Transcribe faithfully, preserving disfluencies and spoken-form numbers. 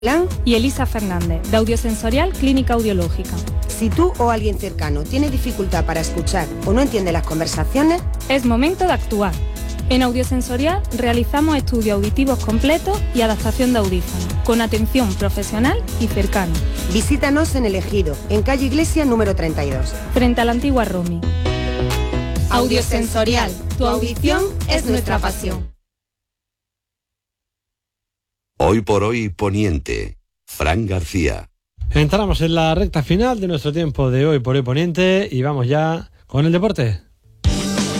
Y Elisa Fernández, de Audiosensorial Clínica Audiológica. Si tú o alguien cercano tiene dificultad para escuchar o no entiende las conversaciones, es momento de actuar. En Audiosensorial realizamos estudios auditivos completos y adaptación de audífonos, con atención profesional y cercana. Visítanos en El Ejido, en calle Iglesia número treinta y dos. Frente a la antigua Romi. Audiosensorial, tu audición es nuestra pasión. Hoy por hoy Poniente, Fran García. Entramos en la recta final de nuestro tiempo de Hoy por Hoy Poniente y vamos ya con el deporte.